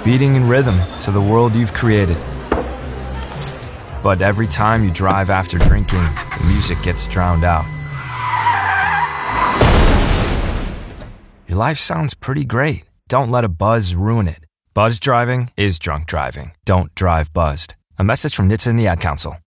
beating in rhythm to the world you've created. But every time you drive after drinking, the music gets drowned out. Your life sounds pretty great. Don't let a buzz ruin it. Buzz driving is drunk driving. Don't drive buzzed. A message from NHTSA and the Ad Council.